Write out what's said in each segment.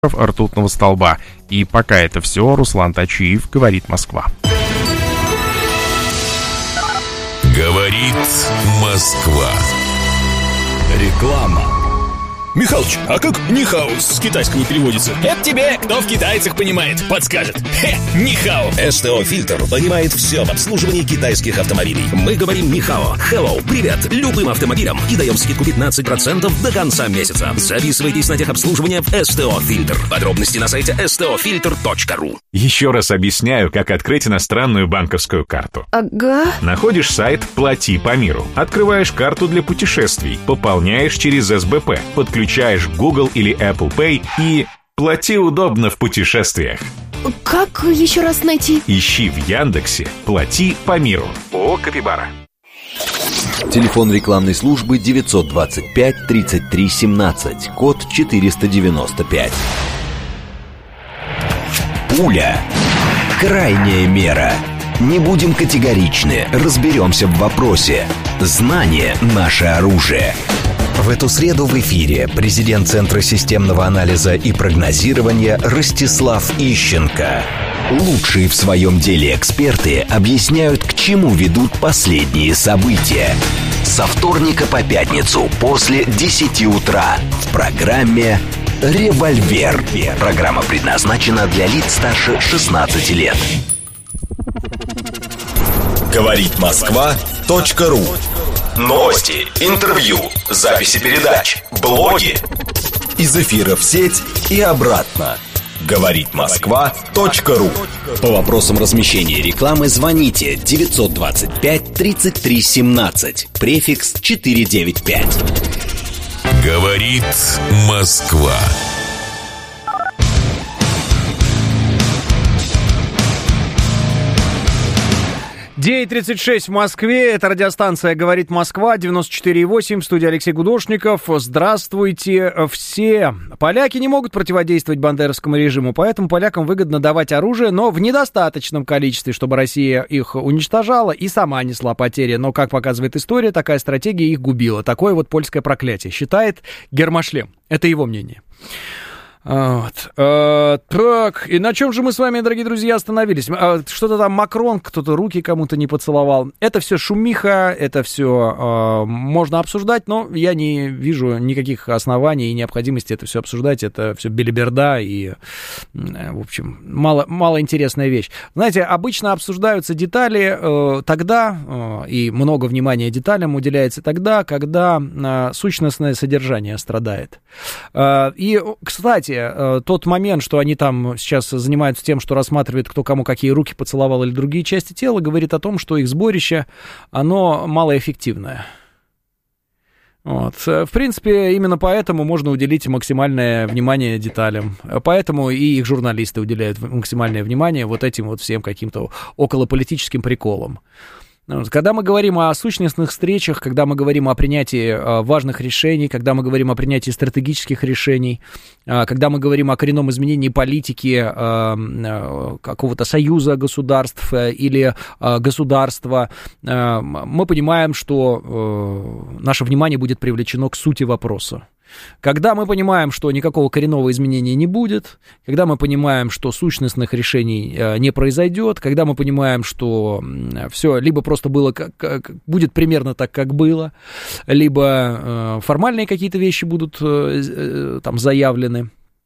ртутного столба. И пока это все, Руслан Тачиев, «Говорит Москва». Говорит Москва. Реклама. Михалыч, а как нихао с китайского переводится? Это тебе, кто в китайцах понимает, подскажет. Нихао. СТО «Фильтр» понимает все в обслуживании китайских автомобилей. Мы говорим нихао, hello, привет, любым автомобилям и даем скидку 15% до конца месяца. Записывайтесь на техобслуживание в СТО «Фильтр». Подробности на сайте stofilter.ru. Еще раз объясняю, как открыть иностранную банковскую карту. Ага. Находишь сайт «Плати по миру». Открываешь карту для путешествий. Пополняешь через СБП. Подключаешь Google или Apple Pay и плати удобно в путешествиях. Как еще раз найти? Ищи в Яндексе «Плати по миру». ООО «Капибара». Телефон рекламной службы 925 33 17, код 495. Пуля. Крайняя мера. Не будем категоричны, разберемся в вопросе. Знание – наше оружие. В эту среду в эфире президент Центра системного анализа и прогнозирования Ростислав Ищенко. Лучшие в своем деле эксперты объясняют, к чему ведут последние события. Со вторника по пятницу после 10 утра в программе «Револьвер». Программа предназначена для лиц старше 16 лет. Говорит Москва.ру. Новости, интервью, записи передач, блоги. Из эфира в сеть и обратно. Говорит Москва.ру. По вопросам размещения рекламы звоните 925 33 17, префикс 495. Говорит Москва. 9:36 в Москве. Это радиостанция «Говорит Москва», 94,8. В студии Алексей Гудошников. Здравствуйте все. Поляки не могут противодействовать бандеровскому режиму, поэтому полякам выгодно давать оружие, но в недостаточном количестве, чтобы Россия их уничтожала и сама несла потери. Но, как показывает история, такая стратегия их губила. Такое вот польское проклятие, считает Гермошлем. Это его мнение. Вот. Так, и на чем же мы с вами, дорогие друзья, остановились? Что-то там Макрон, кто-то руки кому-то не поцеловал. Это все шумиха, это все можно обсуждать, но я не вижу никаких оснований и необходимости это все обсуждать. Это все белиберда и, в общем, мало интересная вещь. Знаете, обычно обсуждаются детали тогда, и много внимания деталям уделяется тогда, когда сущностное содержание страдает. И, кстати, тот момент, что они там сейчас занимаются тем, что рассматривают, кто кому какие руки поцеловал или другие части тела, говорит о том, что их сборище, оно малоэффективное. Вот. В принципе, именно поэтому можно уделить максимальное внимание деталям. Поэтому и их журналисты уделяют максимальное внимание вот этим вот всем каким-то околополитическим приколам. Когда мы говорим о сущностных встречах, когда мы говорим о принятии важных решений, когда мы говорим о принятии стратегических решений, когда мы говорим о коренном изменении политики какого-то союза государств или государства, мы понимаем, что наше внимание будет привлечено к сути вопроса. Когда мы понимаем, что никакого коренного изменения не будет, когда мы понимаем, что сущностных решений не произойдет, когда мы понимаем, что все либо просто было, будет примерно так, как было, либо формальные какие-то вещи будут там заявлены,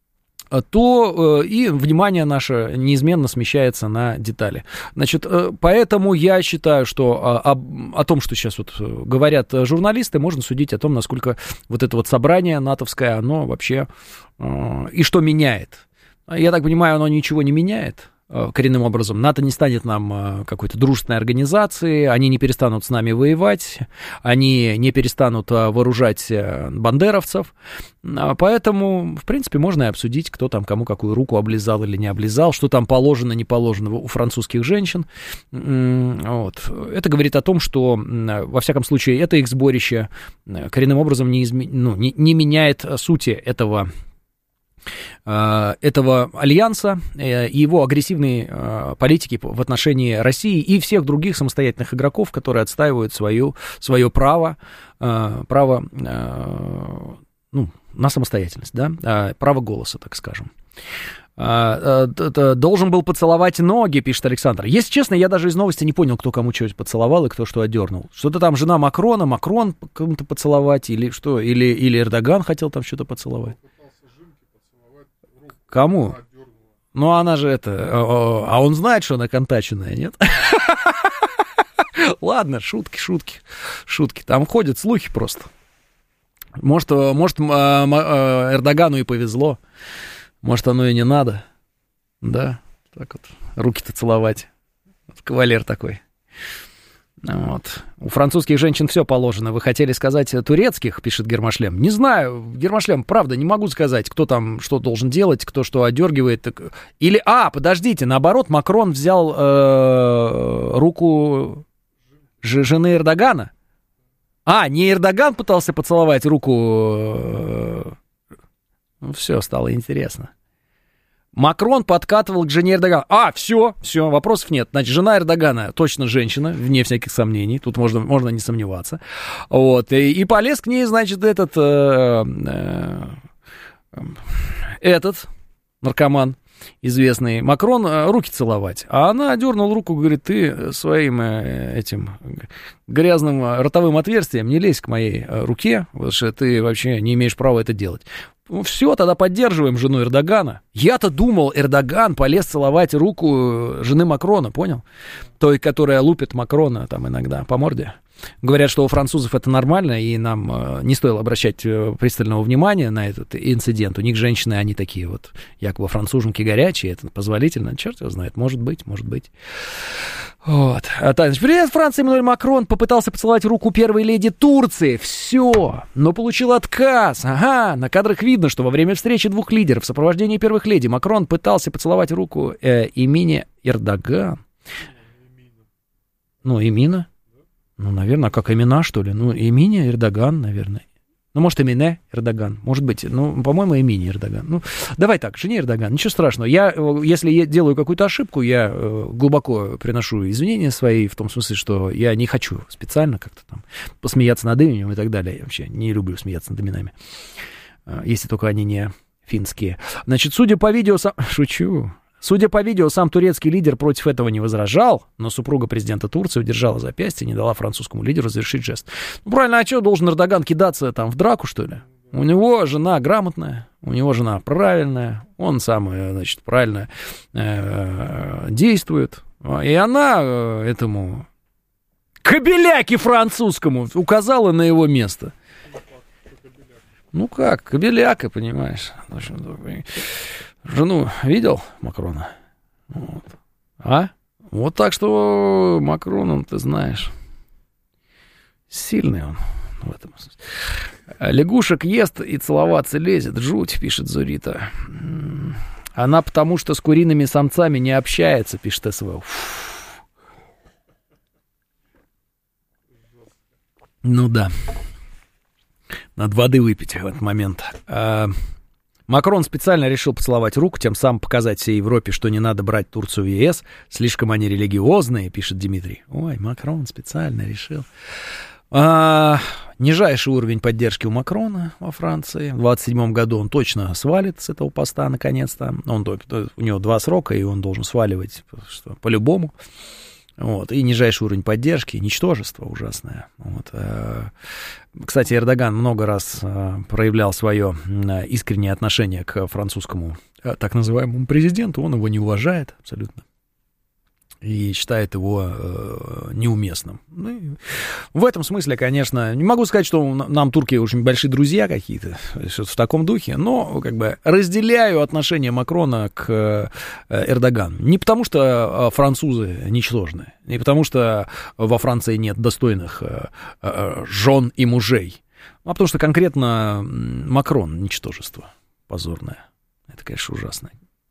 то и внимание наше неизменно смещается на детали. Значит, поэтому я считаю, что о том, что сейчас вот говорят журналисты, можно судить о том, насколько вот это вот собрание натовское, оно вообще и что меняет. Я так понимаю, оно ничего не меняет коренным образом. НАТО не станет нам какой-то дружественной организацией, они не перестанут с нами воевать, они не перестанут вооружать бандеровцев, поэтому, в принципе, можно и обсудить, кто там кому какую руку облизал или не облизал, что там положено, не положено у французских женщин. Вот. Это говорит о том, что, во всяком случае, это их сборище коренным образом не меняет сути этого альянса и его агрессивной политики в отношении России и всех других самостоятельных игроков, которые отстаивают свое право на самостоятельность, да, право голоса, так скажем. Должен был поцеловать ноги, пишет Александр. Если честно, я даже из новости не понял, кто кому что поцеловал и кто что одернул. Что-то там жена Макрона, Макрон кому-то поцеловать, или что, или Эрдоган хотел там что-то поцеловать. Кому? Ну, она же а он знает, что она контаченная, нет? Ладно, шутки. Там ходят слухи просто. Может, Эрдогану и повезло. Может, оно и не надо. Да, так вот, руки-то целовать. Вот, кавалер такой. Вот. У французских женщин все положено. Вы хотели сказать турецких, пишет Гермошлем. Не знаю, Гермошлем, правда, не могу сказать, кто там что должен делать, кто что одергивает. Или, подождите, наоборот, Макрон взял руку жены Эрдогана. Не Эрдоган пытался поцеловать руку... Ну, все, стало интересно. Макрон подкатывал к жене Эрдогана. Все, вопросов нет. Значит, жена Эрдогана точно женщина, вне всяких сомнений. Тут можно не сомневаться. Вот. И полез к ней, значит, этот наркоман известный, Макрон, руки целовать. А она дернула руку, говорит, ты своим этим грязным ротовым отверстием не лезь к моей руке, потому что ты вообще не имеешь права это делать. Ну, все, тогда поддерживаем жену Эрдогана. Я-то думал, Эрдоган полез целовать руку жены Макрона, понял? Той, которая лупит Макрона там иногда по морде. Говорят, что у французов это нормально, и нам не стоило обращать пристального внимания на этот инцидент. У них женщины, они такие вот, якобы француженки горячие, это позволительно. Черт его знает, может быть. Вот. Значит, президент Франции Эммануэль Макрон попытался поцеловать руку первой леди Турции. Все, но получил отказ. На кадрах видно, что во время встречи двух лидеров в сопровождении первых леди Макрон пытался поцеловать руку Эмине Эрдоган. Эмина? Наверное, как имена, что ли? Эмине Эрдоган, наверное. Может, Эмине Эрдоган. Может быть, по-моему, Эмине Эрдоган. Давай так, жене Эрдоган, ничего страшного. Если я делаю какую-то ошибку, я глубоко приношу извинения свои, в том смысле, что я не хочу специально как-то там посмеяться над именем и так далее. Я вообще не люблю смеяться над именами, если только они не финские. Значит, судя по видео... Шучу. Судя по видео, сам турецкий лидер против этого не возражал, но супруга президента Турции удержала запястье и не дала французскому лидеру завершить жест. Правильно, а что, должен Эрдоган кидаться там в драку, что ли? У него жена грамотная, у него жена правильная, он сам, значит, правильно действует. И она этому кобеляке французскому указала на его место. Кобеляка, понимаешь. Жену видел Макрона? Вот. Вот так что Макрон, он, ты знаешь, сильный он в этом смысле. Лягушек ест и целоваться лезет. Жуть, пишет Зурита. Она потому что с куриными самцами не общается, пишет СВ. Да. Надо воды выпить в этот момент. Макрон специально решил поцеловать руку, тем самым показать всей Европе, что не надо брать Турцию в ЕС. Слишком они религиозные, пишет Дмитрий. Макрон специально решил. Нижайший уровень поддержки у Макрона во Франции. В 27 году он точно свалит с этого поста, наконец-то. У него 2 срока, и он должен сваливать по-любому. Вот. И нижайший уровень поддержки, ничтожество ужасное. Вот. Кстати, Эрдоган много раз проявлял свое искреннее отношение к французскому так называемому президенту. Он его не уважает абсолютно и считает его неуместным. В этом смысле, конечно, не могу сказать, что нам турки очень большие друзья какие-то, что-то в таком духе, но разделяю отношение Макрона к Эрдогану. Не потому, что французы ничтожны, не потому, что во Франции нет достойных жен и мужей, а потому что конкретно Макрон ничтожество позорное. Это, конечно, ужасно.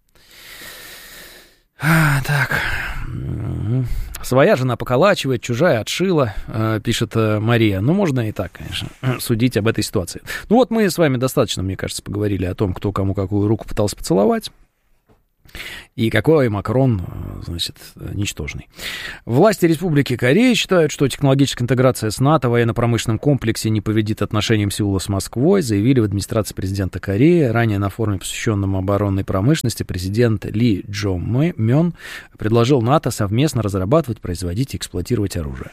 Так. Своя жена поколачивает, чужая отшила, пишет Мария. Можно и так, конечно, судить об этой ситуации. Мы с вами достаточно, мне кажется, поговорили о том, кто кому какую руку пытался поцеловать. И какой Макрон, значит, ничтожный. Власти Республики Корея считают, что технологическая интеграция с НАТО в военно-промышленном комплексе не повредит отношениям Сеула с Москвой, заявили в администрации президента Кореи. Ранее на форуме, посвященном оборонной промышленности, президент Ли Джо Мён предложил НАТО совместно разрабатывать, производить и эксплуатировать оружие.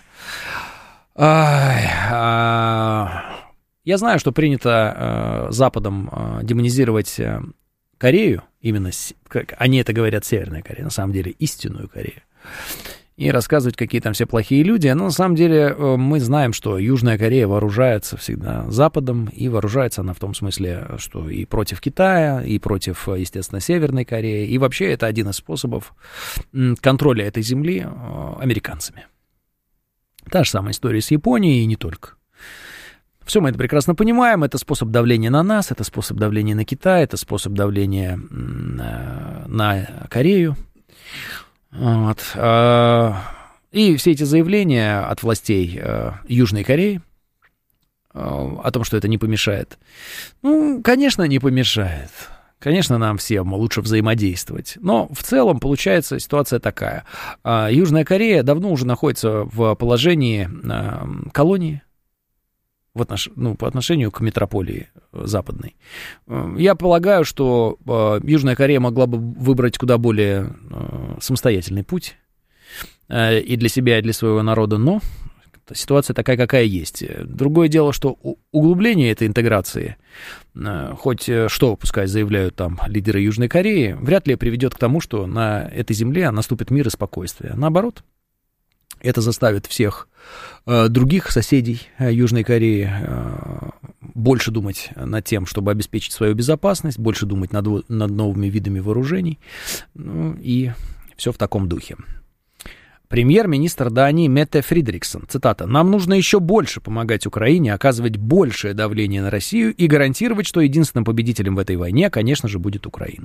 Я знаю, что принято Западом демонизировать Корею, именно, как они это говорят, Северная Корея, на самом деле истинную Корею, и рассказывать, какие там все плохие люди, но на самом деле мы знаем, что Южная Корея вооружается всегда Западом, и вооружается она в том смысле, что и против Китая, и против, естественно, Северной Кореи, и вообще это один из способов контроля этой земли американцами. Та же самая история с Японией, и не только. Все мы это прекрасно понимаем, это способ давления на нас, это способ давления на Китай, это способ давления на Корею. Вот. И все эти заявления от властей Южной Кореи о том, что это не помешает, ну, конечно, не помешает. Конечно, нам всем лучше взаимодействовать. Но в целом получается ситуация такая. Южная Корея давно уже находится в положении колонии, по отношению к метрополии западной. Я полагаю, что Южная Корея могла бы выбрать куда более самостоятельный путь и для себя, и для своего народа, но ситуация такая, какая есть. Другое дело, что углубление этой интеграции, хоть что, пускай заявляют там лидеры Южной Кореи, вряд ли приведет к тому, что на этой земле наступит мир и спокойствие. Наоборот, это заставит всех других соседей Южной Кореи больше думать над тем, чтобы обеспечить свою безопасность, больше думать над новыми видами вооружений, ну, и все в таком духе. Премьер-министр Дании Метте Фридриксон, цитата, «Нам нужно еще больше помогать Украине, оказывать большее давление на Россию и гарантировать, что единственным победителем в этой войне, конечно же, будет Украина».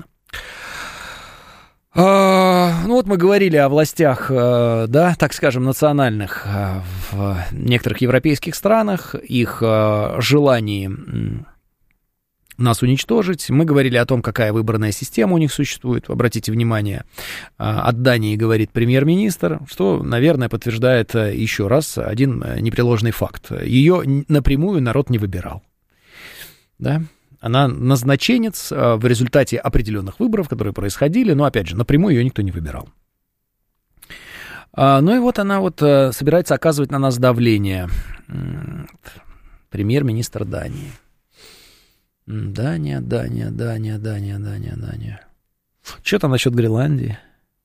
Ну вот мы говорили о властях, да, так скажем, национальных в некоторых европейских странах, их желании нас уничтожить. Мы говорили о том, какая выборная система у них существует. Обратите внимание, от Дании говорит премьер-министр, что, наверное, подтверждает еще раз один непреложный факт. Ее напрямую народ не выбирал, да. Она назначенец в результате определенных выборов, которые происходили, но, опять же, напрямую ее никто не выбирал. Ну и вот она вот собирается оказывать на нас давление. Премьер-министр Дании. Дания. Что там насчет Гренландии?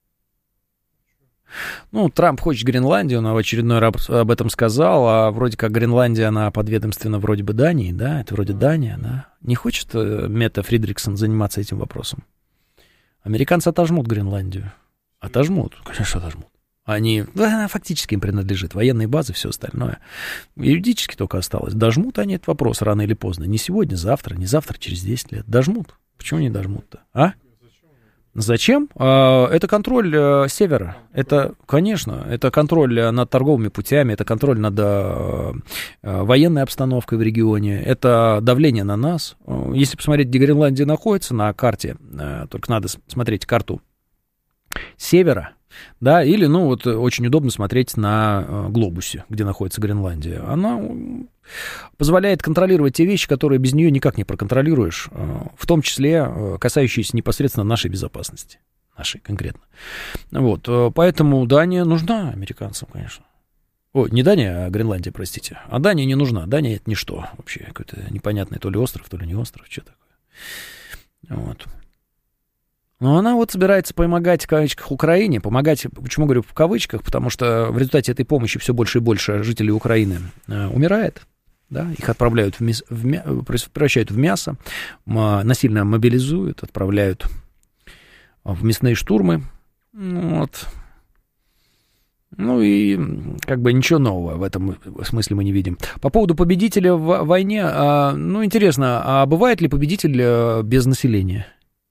Ну, Трамп хочет Гренландию, он в очередной раз об этом сказал, а вроде как Гренландия, она подведомственна вроде бы Дании, да, это вроде Дания, да. Не хочет Метте Фридриксон заниматься этим вопросом? Американцы отожмут Гренландию. Отожмут, конечно, отожмут. Они, да, она фактически им принадлежит, военные базы, все остальное. Юридически только осталось. Дожмут они этот вопрос рано или поздно. Не сегодня, завтра, не завтра, через 10 лет. Дожмут. Почему не дожмут-то, а? Зачем? Это контроль севера. Это, конечно, это контроль над торговыми путями, это контроль над военной обстановкой в регионе, это давление на нас. Если посмотреть, где Гренландия находится на карте, только надо смотреть карту севера, да, или, ну, вот очень удобно смотреть на глобусе, где находится Гренландия. Она позволяет контролировать те вещи, которые без нее никак не проконтролируешь, в том числе касающиеся непосредственно нашей безопасности, нашей конкретно. Вот, поэтому Дания нужна американцам, конечно. О, не Дания, а Гренландия, простите. А Дания не нужна. Дания — это ничто вообще, какой-то непонятный то ли остров, то ли не остров, что такое. Вот. Но она вот собирается помогать, в кавычках, Украине. Помогать, почему говорю в кавычках, потому что в результате этой помощи все больше и больше жителей Украины умирает. Да? Их отправляют превращают в мясо, насильно мобилизуют, отправляют в мясные штурмы. Вот. Ну и как бы ничего нового в этом смысле мы не видим. По поводу победителя в войне, ну интересно, а бывает ли победитель без населения?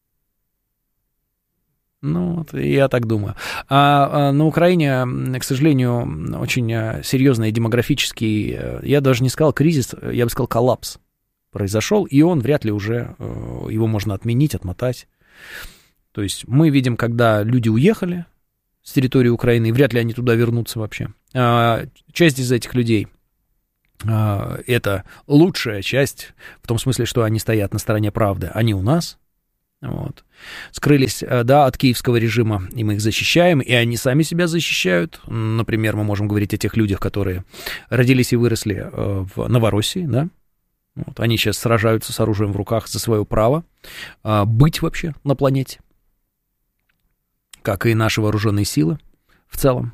Ну, вот, я так думаю. А на Украине, к сожалению, очень серьезный демографический, я даже не сказал кризис, я бы сказал коллапс произошел, и он вряд ли уже, его можно отменить, отмотать. То есть мы видим, когда люди уехали с территории Украины, и вряд ли они туда вернутся вообще. Часть из этих людей это лучшая часть, в том смысле, что они стоят на стороне правды, они у нас. Вот. Скрылись, да, от киевского режима, и мы их защищаем, и они сами себя защищают. Например, мы можем говорить о тех людях, которые родились и выросли в Новороссии, да. Вот. Они сейчас сражаются с оружием в руках за свое право быть вообще на планете, как и наши вооруженные силы в целом,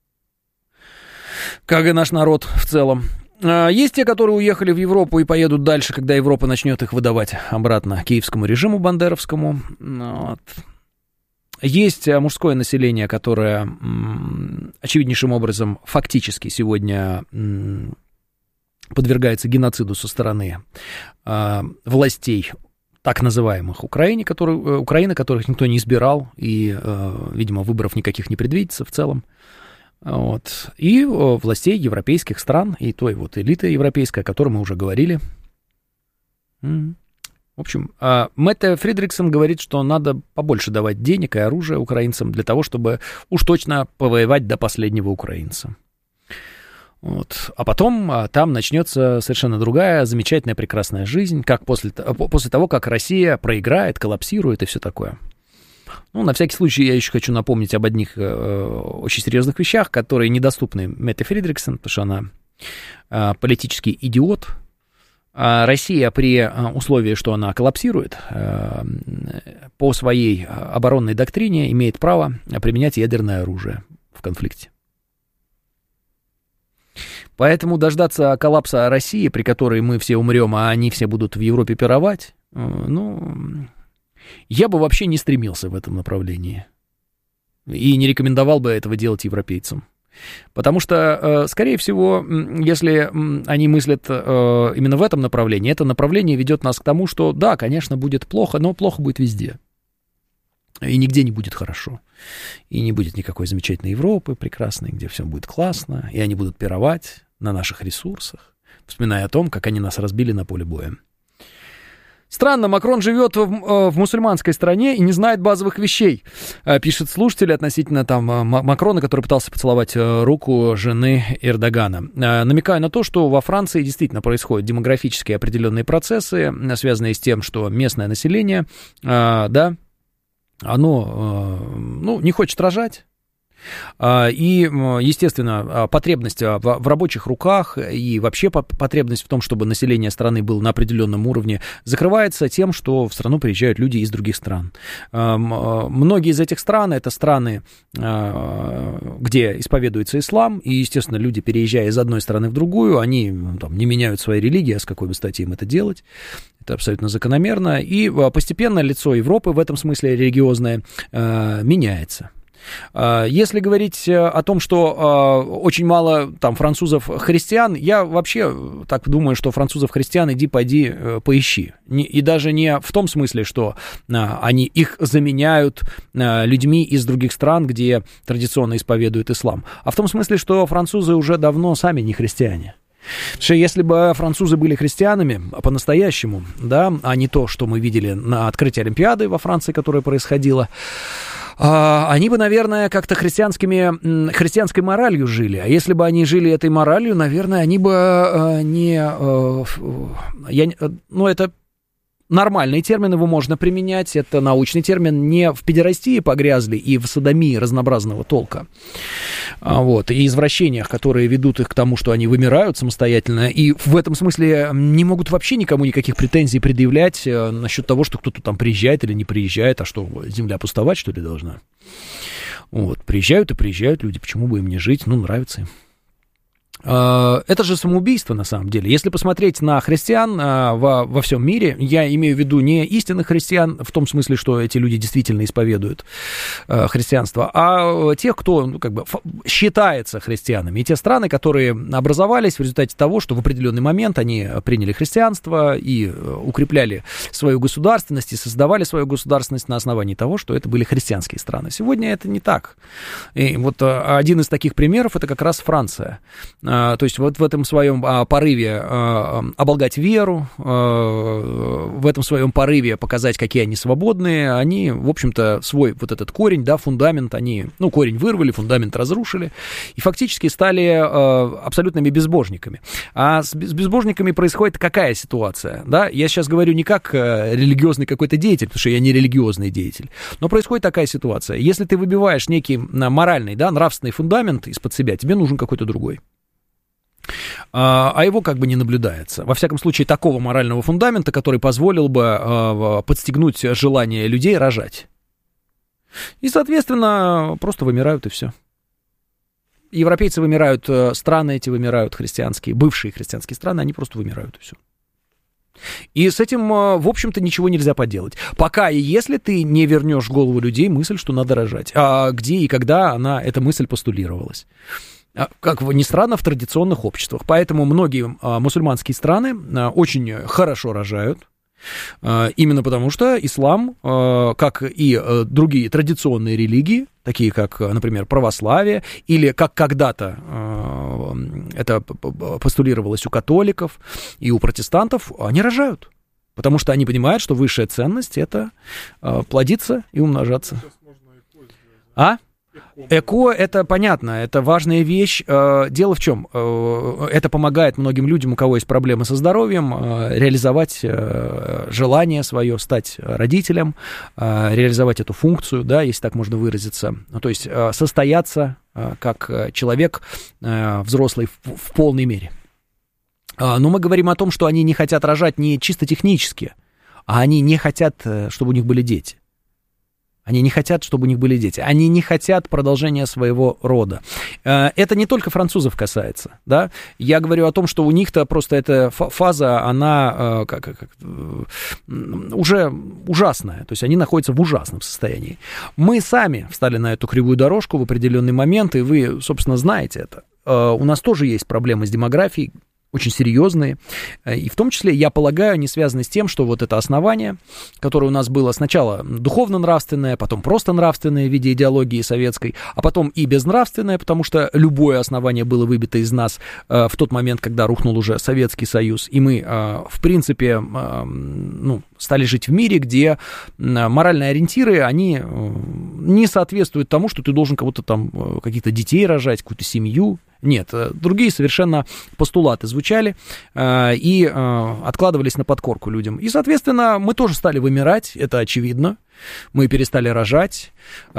как и наш народ в целом. Есть те, которые уехали в Европу и поедут дальше, когда Европа начнет их выдавать обратно киевскому режиму бандеровскому. Вот. Есть мужское население, которое очевиднейшим образом фактически сегодня подвергается геноциду со стороны властей так называемых Украины, которых никто не избирал, и, видимо, выборов никаких не предвидится в целом. Вот. И властей европейских стран, и той вот элиты европейской, о которой мы уже говорили. В общем, Мэтте Фридриксон говорит, что надо побольше давать денег и оружия украинцам для того, чтобы уж точно повоевать до последнего украинца. Вот. А потом там начнется совершенно другая, замечательная, прекрасная жизнь, как после того, как Россия проиграет, коллапсирует и все такое. Ну, на всякий случай я еще хочу напомнить об одних очень серьезных вещах, которые недоступны Мэтте Фридриксон, потому что она политический идиот. Россия при условии, что она коллапсирует, по своей оборонной доктрине имеет право применять ядерное оружие в конфликте. Поэтому дождаться коллапса России, при которой мы все умрем, а они все будут в Европе пировать, ну... Я бы вообще не стремился в этом направлении и не рекомендовал бы этого делать европейцам. Потому что, скорее всего, если они мыслят именно в этом направлении, это направление ведет нас к тому, что да, конечно, будет плохо, но плохо будет везде. И нигде не будет хорошо. И не будет никакой замечательной Европы прекрасной, где все будет классно, и они будут пировать на наших ресурсах, вспоминая о том, как они нас разбили на поле боя. Странно, Макрон живет в мусульманской стране и не знает базовых вещей, пишет слушатель относительно там Макрона, который пытался поцеловать руку жены Эрдогана. Намекаю на то, что во Франции действительно происходят демографические определенные процессы, связанные с тем, что местное население, да, оно, ну, не хочет рожать. И, естественно, потребность в рабочих руках и вообще потребность в том, чтобы население страны было на определенном уровне, закрывается тем, что в страну приезжают люди из других стран. Многие из этих стран — это страны, где исповедуется ислам, и, естественно, люди, переезжая из одной страны в другую, они там не меняют своей религии, а с какой бы стати им это делать. Это абсолютно закономерно. И постепенно лицо Европы в этом смысле религиозное меняется. Если говорить о том, что очень мало там французов-христиан, я вообще так думаю, что французов-христиан пойди поищи. И даже не в том смысле, что они их заменяют людьми из других стран, где традиционно исповедуют ислам, а в том смысле, что французы уже давно сами не христиане. Потому что если бы французы были христианами по-настоящему, да, а не то, что мы видели на открытии Олимпиады во Франции, которое происходило, они бы, наверное, как-то христианской моралью жили. А если бы они жили этой моралью, наверное, они бы это нормальные термины, его можно применять. Это научный термин. Не в педерастии погрязли и в содомии разнообразного толка. Вот, и извращениях, которые ведут их к тому, что они вымирают самостоятельно. И в этом смысле не могут вообще никому никаких претензий предъявлять насчет того, что кто-то там приезжает или не приезжает. А что, земля пустовать, что ли, должна? Вот, приезжают и приезжают люди. Почему бы им не жить? Ну, нравится им. Это же самоубийство, на самом деле. Если посмотреть на христиан во всем мире, я имею в виду не истинных христиан, в том смысле, что эти люди действительно исповедуют христианство, а тех, кто как бы считается христианами. И те страны, которые образовались в результате того, что в определенный момент они приняли христианство и укрепляли свою государственность, и создавали свою государственность на основании того, что это были христианские страны. Сегодня это не так. И вот один из таких примеров — это как раз Франция. то есть вот в этом своем порыве оболгать веру, в этом своем порыве показать, какие они свободные, они, в общем-то, свой вот этот корень, да, фундамент, они, корень вырвали, фундамент разрушили, и фактически стали абсолютными безбожниками. А с безбожниками происходит какая ситуация, да? Я сейчас говорю не как религиозный какой-то деятель, потому что я не религиозный деятель, но происходит такая ситуация. Если ты выбиваешь некий моральный, да, нравственный фундамент из-под себя, тебе нужен какой-то другой. А его как бы не наблюдается. Во всяком случае, такого морального фундамента, который позволил бы подстегнуть желание людей рожать. И, соответственно, просто вымирают, и все. Европейцы вымирают, страны эти вымирают, христианские, бывшие христианские страны, они просто вымирают, и все. И с этим, в общем-то, ничего нельзя поделать. Пока и если ты не вернешь в голову людей мысль, что надо рожать. А где и когда эта мысль постулировалась? Как ни странно, в традиционных обществах. Поэтому многие мусульманские страны очень хорошо рожают. Именно потому, что ислам, как и другие традиционные религии, такие как, например, православие, или как когда-то это постулировалось у католиков и у протестантов, они рожают. Потому что они понимают, что высшая ценность — это плодиться и умножаться. Эко — это понятно, это важная вещь. Дело в чем? Это помогает многим людям, у кого есть проблемы со здоровьем, реализовать желание свое, стать родителем, реализовать эту функцию, да, если так можно выразиться. То есть состояться как человек взрослый в полной мере. Но мы говорим о том, что они не хотят рожать не чисто технически, а они не хотят, чтобы у них были дети. Они не хотят, чтобы у них были дети. Они не хотят продолжения своего рода. Это не только французов касается, да. Я говорю о том, что у них-то просто эта фаза, она уже ужасная. То есть они находятся в ужасном состоянии. Мы сами встали на эту кривую дорожку в определенный момент, и вы, собственно, знаете это. У нас тоже есть проблемы с демографией, очень серьезные, и в том числе, я полагаю, они связаны с тем, что вот это основание, которое у нас было сначала духовно-нравственное, потом просто нравственное в виде идеологии советской, а потом и безнравственное, потому что любое основание было выбито из нас в тот момент, когда рухнул уже Советский Союз, и мы, в принципе, стали жить в мире, где моральные ориентиры, они не соответствуют тому, что ты должен кого-то там, каких-то детей рожать, какую-то семью. Нет, другие совершенно постулаты звучали и откладывались на подкорку людям. И, соответственно, мы тоже стали вымирать, это очевидно. Мы перестали рожать.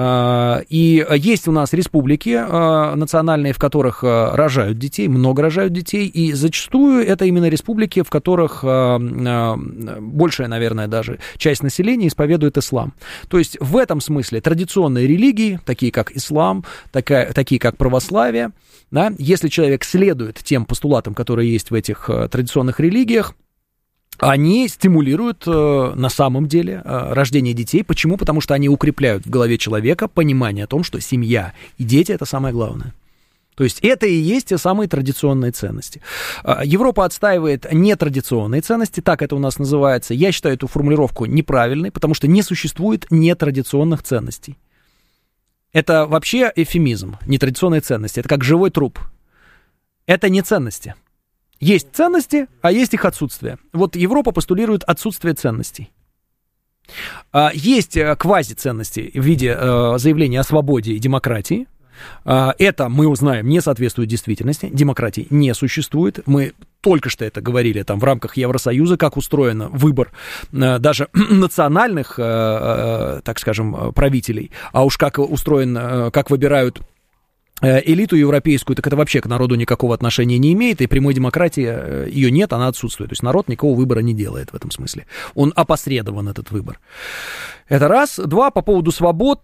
И есть у нас республики национальные, в которых рожают детей, много рожают детей. И зачастую это именно республики, в которых большая, наверное, даже часть населения исповедует ислам. То есть в этом смысле традиционные религии, такие как ислам, такие как православие, да, если человек следует тем постулатам, которые есть в этих традиционных религиях, они стимулируют на самом деле рождение детей. Почему? Потому что они укрепляют в голове человека понимание о том, что семья и дети — это самое главное. То есть это и есть те самые традиционные ценности. Европа отстаивает нетрадиционные ценности, так это у нас называется. Я считаю эту формулировку неправильной, потому что не существует нетрадиционных ценностей. Это вообще эвфемизм, нетрадиционные ценности. Это как живой труп. Это не ценности. Есть ценности, а есть их отсутствие. Вот Европа постулирует отсутствие ценностей. Есть квазиценности в виде заявления о свободе и демократии. Это, мы узнаем, не соответствует действительности. Демократии не существует. Мы только что это говорили там в рамках Евросоюза, как устроен выбор даже национальных, так скажем, правителей. А уж как устроен, как выбирают элиту европейскую, так это вообще к народу никакого отношения не имеет, и прямой демократии ее нет, она отсутствует. То есть народ никакого выбора не делает в этом смысле. Он опосредован, этот выбор. Это раз. Два, по поводу свобод.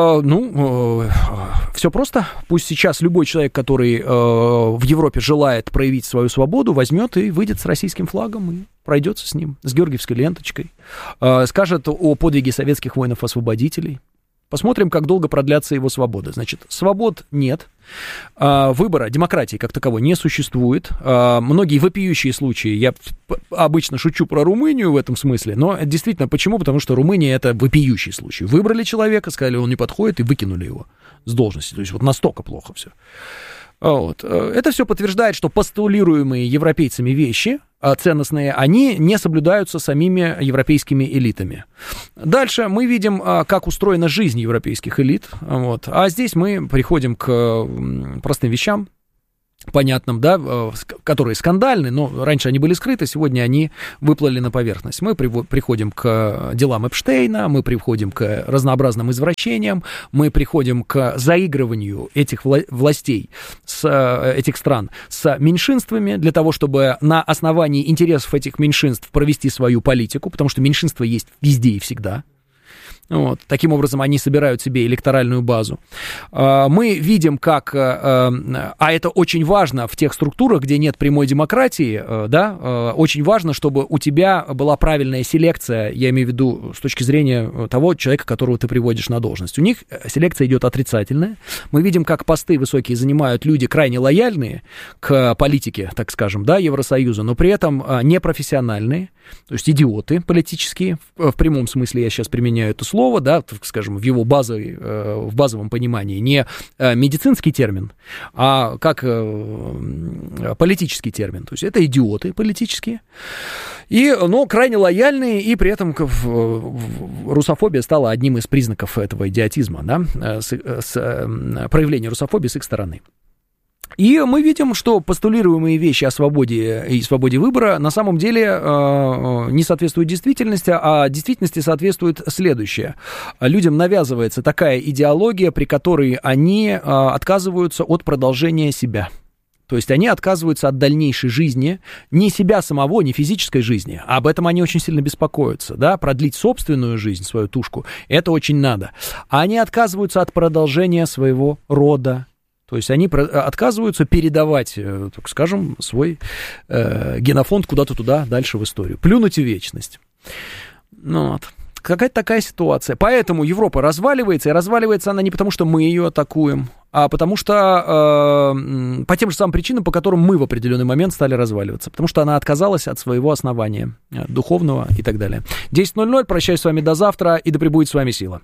Все просто. Пусть сейчас любой человек, который в Европе желает проявить свою свободу, возьмет и выйдет с российским флагом и пройдется с ним, с георгиевской ленточкой. Скажет о подвиге советских воинов-освободителей. Посмотрим, как долго продлятся его свободы. Значит, свобод нет, выбора, демократии как таковой не существует. Многие вопиющие случаи, я обычно шучу про Румынию в этом смысле, но действительно, почему? Потому что Румыния — это вопиющий случай. Выбрали человека, сказали, он не подходит, и выкинули его с должности. То есть вот настолько плохо все. Вот. Это все подтверждает, что постулируемые европейцами вещи, ценностные, они не соблюдаются самими европейскими элитами. Дальше мы видим, как устроена жизнь европейских элит. Вот. А здесь мы приходим к простым вещам, понятным, да, которые скандальны, но раньше они были скрыты, сегодня они выплыли на поверхность. Мы приходим к делам Эпштейна, мы приходим к разнообразным извращениям, мы приходим к заигрыванию этих властей, этих стран с меньшинствами, для того, чтобы на основании интересов этих меньшинств провести свою политику, потому что меньшинства есть везде и всегда. Вот. Таким образом, они собирают себе электоральную базу. Мы видим, как... А это очень важно в тех структурах, где нет прямой демократии, да, очень важно, чтобы у тебя была правильная селекция, я имею в виду с точки зрения того человека, которого ты приводишь на должность. У них селекция идет отрицательная. Мы видим, как посты высокие занимают люди крайне лояльные к политике, так скажем, да, Евросоюза, но при этом непрофессиональные, то есть идиоты политические, в прямом смысле я сейчас применяю это слово, да, так скажем, в его в базовом понимании, не медицинский термин, а как политический термин. То есть это идиоты политические, но крайне лояльные, и при этом русофобия стала одним из признаков этого идиотизма, да, проявления русофобии с их стороны. И мы видим, что постулируемые вещи о свободе и свободе выбора на самом деле не соответствуют действительности, а действительности соответствует следующее. Людям навязывается такая идеология, при которой они отказываются от продолжения себя. То есть они отказываются от дальнейшей жизни, не себя самого, не физической жизни. Об этом они очень сильно беспокоятся, да, продлить собственную жизнь, свою тушку, это очень надо. А они отказываются от продолжения своего рода. То есть они отказываются передавать, так скажем, свой генофонд куда-то туда, дальше в историю. Плюнуть в вечность. Ну, вот. Какая-то такая ситуация. Поэтому Европа разваливается, и разваливается она не потому, что мы ее атакуем, а потому что по тем же самым причинам, по которым мы в определенный момент стали разваливаться. Потому что она отказалась от своего основания духовного и так далее. 10:00, прощаюсь с вами до завтра, и да пребудет с вами сила.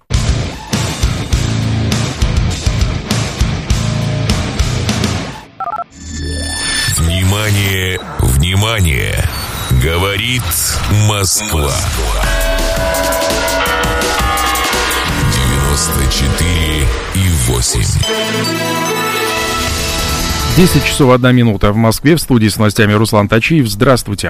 Внимание, внимание! Говорит Москва. 94,8. 10 часов 1 минута в Москве. В студии с новостями Руслан Тачиев. Здравствуйте.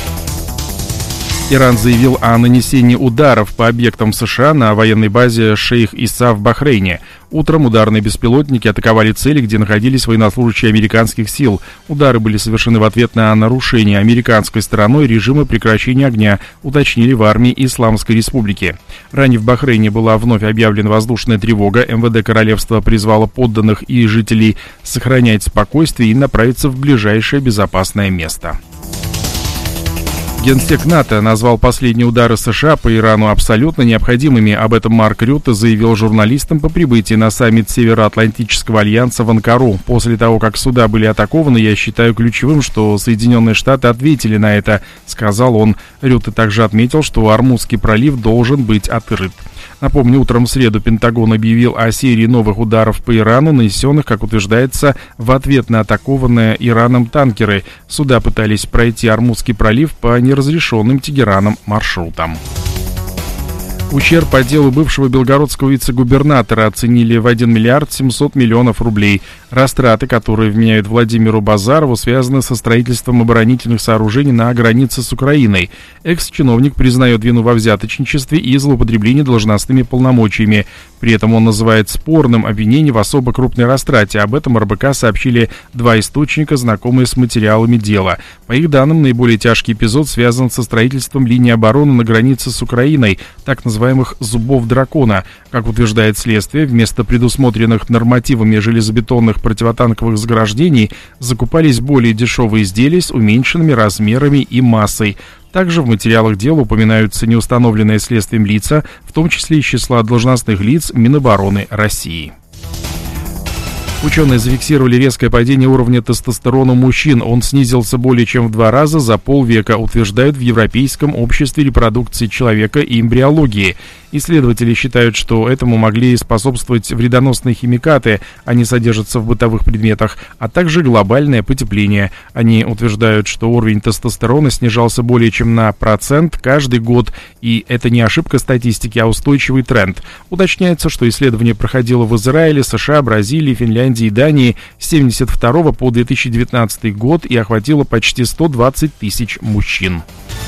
Иран заявил о нанесении ударов по объектам США на военной базе Шейх Иса в Бахрейне. Утром ударные беспилотники атаковали цели, где находились военнослужащие американских сил. Удары были совершены в ответ на нарушение американской стороной режима прекращения огня, уточнили в армии Исламской Республики. Ранее в Бахрейне была вновь объявлена воздушная тревога. МВД королевства призвало подданных и жителей сохранять спокойствие и направиться в ближайшее безопасное место. Генсек НАТО назвал последние удары США по Ирану абсолютно необходимыми. Об этом Марк Рютте заявил журналистам по прибытии на саммит Североатлантического альянса в Анкару. После того, как суда были атакованы, я считаю ключевым, что Соединенные Штаты ответили на это, сказал он. Рютте также отметил, что Ормузский пролив должен быть открыт. Напомню, утром в среду Пентагон объявил о серии новых ударов по Ирану, нанесенных, как утверждается, в ответ на атакованные Ираном танкеры. Суда пытались пройти Ормузский пролив по неразрешенным Тегераном маршрутам. Ущерб по делу бывшего белгородского вице-губернатора оценили в 1 миллиард 700 миллионов рублей. Растраты, которые вменяют Владимиру Базарову, связаны со строительством оборонительных сооружений на границе с Украиной. Экс-чиновник признает вину во взяточничестве и злоупотреблении должностными полномочиями. При этом он называет спорным обвинение в особо крупной растрате. Об этом РБК сообщили два источника, знакомые с материалами дела. По их данным, наиболее тяжкий эпизод связан со строительством линии обороны на границе с Украиной, так называемых «зубов дракона». Как утверждает следствие, вместо предусмотренных нормативами железобетонных противотанковых заграждений закупались более дешевые изделия с уменьшенными размерами и массой. Также в материалах дела упоминаются неустановленные следствием лица, в том числе из числа должностных лиц Минобороны России. Ученые зафиксировали резкое падение уровня тестостерона у мужчин. Он снизился более чем в 2 раза за полвека, утверждают в Европейском обществе репродукции человека и эмбриологии. Исследователи считают, что этому могли способствовать вредоносные химикаты, они содержатся в бытовых предметах, а также глобальное потепление. Они утверждают, что уровень тестостерона снижался более чем на 1% каждый год, и это не ошибка статистики, а устойчивый тренд. Уточняется, что исследование проходило в Израиле, США, Бразилии, Финляндии и Дании с 1972 по 2019 год и охватило почти 120 тысяч мужчин.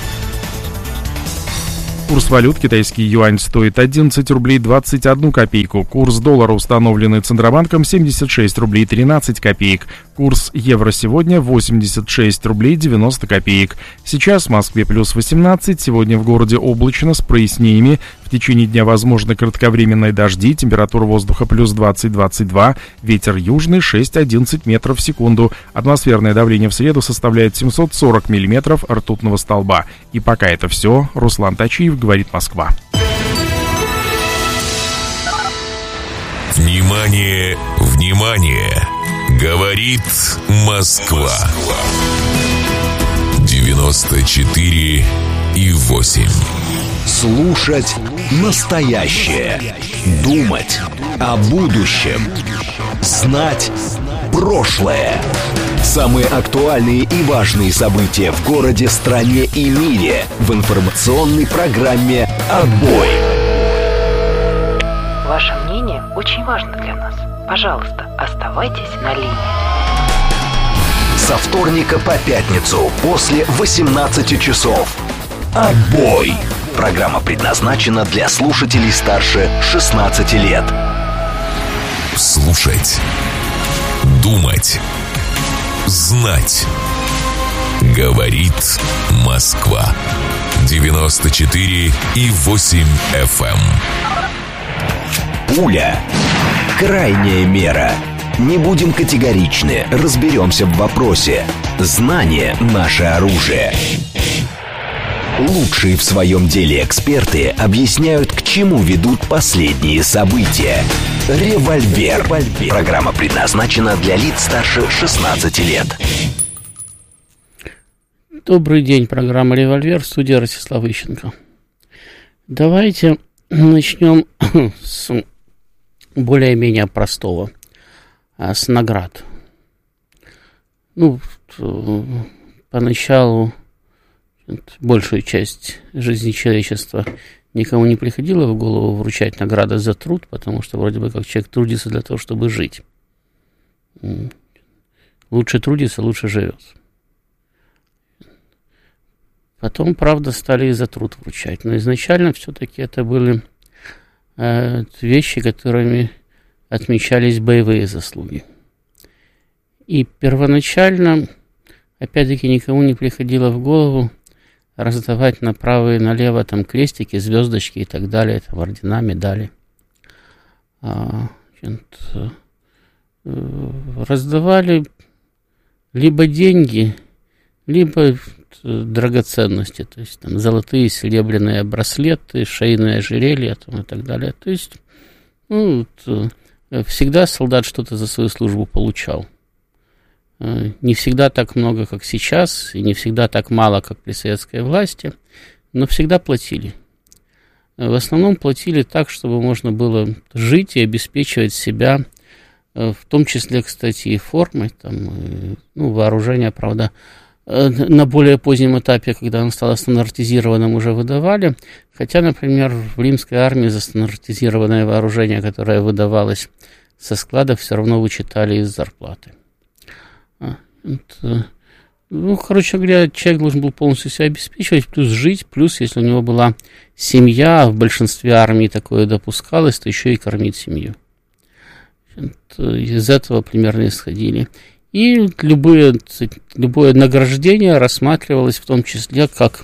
Курс валют: китайский юань стоит 11 рублей 21 копейку. Курс доллара, установленный Центробанком, 76 рублей 13 копеек. Курс евро сегодня 86 рублей 90 копеек. Сейчас в Москве плюс 18, сегодня в городе облачно с прояснениями. В течение дня возможны кратковременные дожди, температура воздуха плюс 20-22, ветер южный 6-11 метров в секунду. Атмосферное давление в среду составляет 740 миллиметров ртутного столба. И пока это все. Руслан Тачиев, говорит Москва. Внимание, внимание! Говорит Москва. 94,8. Слушать настоящее. Думать о будущем. Знать прошлое. Самые актуальные и важные события в городе, стране и мире в информационной программе «Отбой». Ваше мнение очень важно для нас. Пожалуйста, оставайтесь на линии. Со вторника по пятницу после 18 часов. «Отбой». Программа предназначена для слушателей старше 16 лет. Слушать. Думать. Знать. Говорит Москва. 94,8 FM. Пуля. Крайняя мера. Не будем категоричны, разберемся в вопросе. Знание – наше оружие. Лучшие в своем деле эксперты объясняют, к чему ведут последние события. «Револьвер». Программа предназначена для лиц старше 16 лет. Добрый день, программа «Револьвер», студия Ростислав Ищенко. Давайте начнем с более-менее простого, с наград. Поначалу большую часть жизни человечества никому не приходило в голову вручать награды за труд, потому что вроде бы как человек трудится для того, чтобы жить. Лучше трудится, лучше живет. Потом, правда, стали и за труд вручать. Но изначально все-таки это были вещи, которыми отмечались боевые заслуги. И первоначально, опять-таки, никому не приходило в голову раздавать направо и налево там крестики, звездочки и так далее, там, ордена, медали. Раздавали либо деньги, либо драгоценности, то есть там золотые, серебряные браслеты, шейные ожерелья там, и так далее. То есть всегда солдат что-то за свою службу получал. Не всегда так много, как сейчас, и не всегда так мало, как при советской власти, но всегда платили. В основном платили так, чтобы можно было жить и обеспечивать себя, в том числе, кстати, и формой, там, вооружение, правда, на более позднем этапе, когда оно стало стандартизированным, уже выдавали, хотя, например, в римской армии за стандартизированное вооружение, которое выдавалось со складов, все равно вычитали из зарплаты. Короче говоря, человек должен был полностью себя обеспечивать, плюс жить, плюс, если у него была семья, в большинстве армий такое допускалось, то еще и кормить семью. Из этого примерно исходили. И любое награждение рассматривалось в том числе как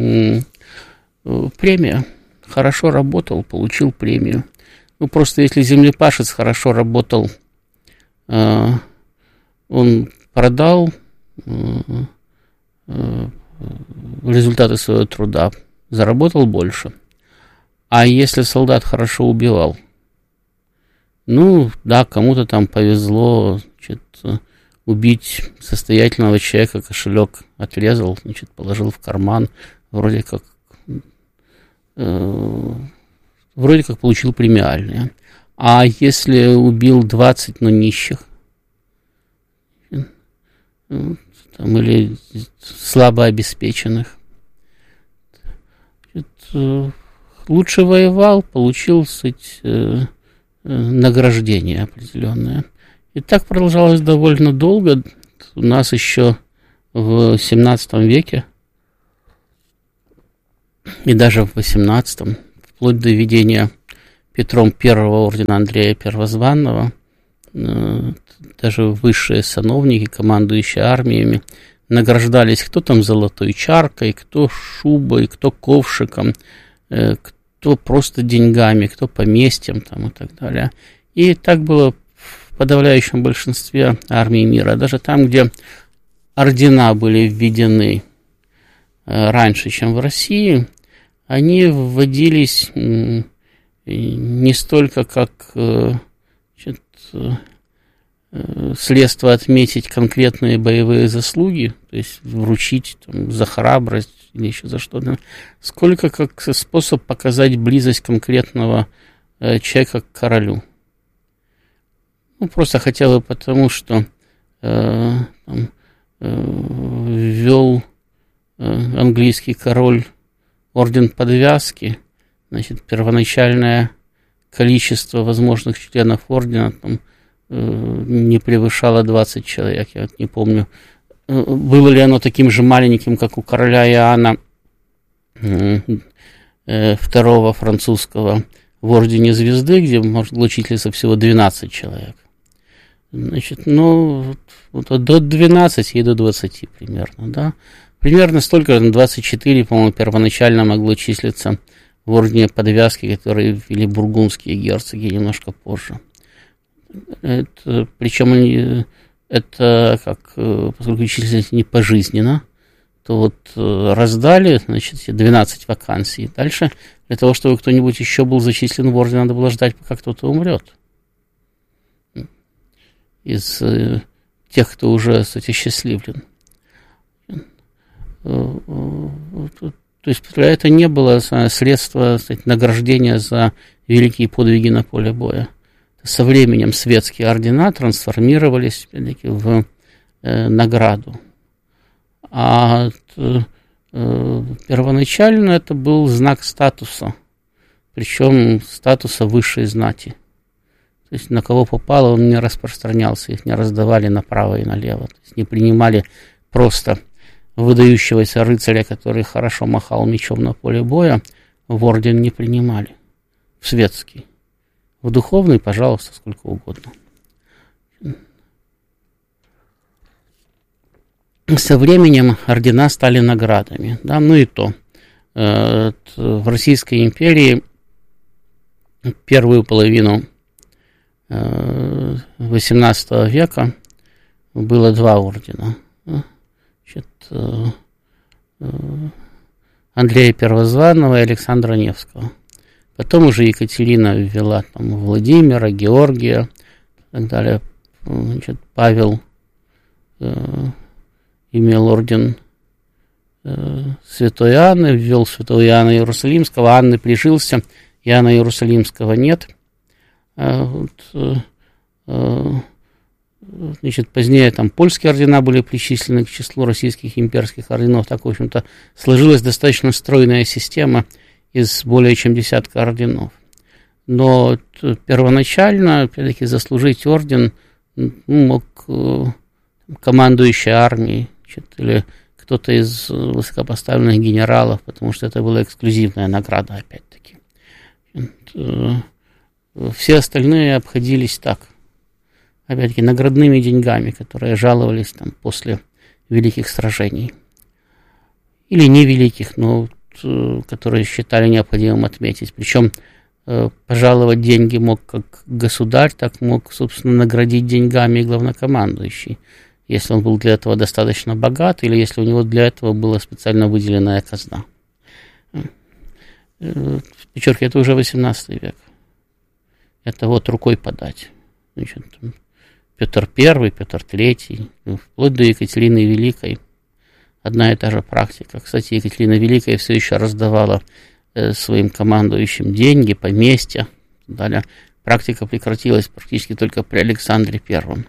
премия. Хорошо работал, получил премию. Просто если землепашец хорошо работал, он продал результаты своего труда, заработал больше. А если солдат хорошо убивал, Ну, да, кому-то там повезло, значит, убить состоятельного человека, кошелек отрезал, значит, положил в карман, вроде как получил премиальные. А если убил 20, но нищих, там, или слабо обеспеченных, лучше воевал, получил, кстати, награждение определенное. И так продолжалось довольно долго. У нас еще в 17 веке и даже в 18, вплоть до введения Петром I ордена Андрея Первозванного, даже высшие сановники, командующие армиями, награждались кто там золотой чаркой, кто шубой, кто ковшиком, кто просто деньгами, кто поместьем там, и так далее. И так было в подавляющем большинстве армий мира. Даже там, где ордена были введены раньше, чем в России, они вводились не столько как средство отметить конкретные боевые заслуги, то есть вручить там, за храбрость или еще за что-то, сколько как способ показать близость конкретного человека к королю. Ну, просто хотя бы потому, что ввел английский король орден подвязки, значит, первоначальное количество возможных членов ордена там, не превышало 20 человек. Я вот не помню, было ли оно таким же маленьким, как у короля Иоанна II французского в ордене Звезды, где может было числиться всего 12 человек. Значит, ну, вот до 12 и до 20 примерно, да. Примерно столько, 24, по-моему, первоначально могло числиться в ордене подвязки, которые ввели бургундские герцоги немножко позже. Причем это, как, поскольку числились не пожизненно, то вот раздали, значит, 12 вакансий. Дальше, для того, чтобы кто-нибудь еще был зачислен в орден, надо было ждать, пока кто-то умрет. Из тех, кто уже, кстати, счастливлен. То есть это не было средство, кстати, награждения за великие подвиги на поле боя. Со временем светские ордена трансформировались в награду. А первоначально это был знак статуса, причем статуса высшей знати. То есть на кого попало, он не распространялся, их не раздавали направо и налево. То есть не принимали просто выдающегося рыцаря, который хорошо махал мечом на поле боя, в орден не принимали, в светский. В духовный, пожалуйста, сколько угодно. Со временем ордена стали наградами. Да, ну и то. В Российской империи первую половину XVIII века было два ордена. Значит, Андрея Первозванного и Александра Невского. Потом уже Екатерина ввела там Владимира, Георгия и так далее. Значит, Павел имел орден Святой Анны, ввел Святого Иоанна Иерусалимского. Анны прижился, Иоанна Иерусалимского нет. Значит, позднее там польские ордена были причислены к числу российских имперских орденов. Так, в общем-то, сложилась достаточно стройная система из более чем десятка орденов. Но первоначально, опять-таки, заслужить орден мог командующий армией, или кто-то из высокопоставленных генералов, потому что это была эксклюзивная награда, опять-таки. Все остальные обходились так. Опять-таки, наградными деньгами, которые жаловались там после великих сражений. Или невеликих, но которые считали необходимым отметить. Причем пожаловать деньги мог как государь, так мог, собственно, наградить деньгами и главнокомандующий, если он был для этого достаточно богат, или если у него для этого была специально выделенная казна. Подчеркиваю, это уже 18 век. это вот рукой подать. Значит, Петр I, Петр III, вплоть до Екатерины Великой одна и та же практика. Кстати, Екатерина Великая все еще раздавала своим командующим деньги, поместья. Далее практика прекратилась практически только при Александре I.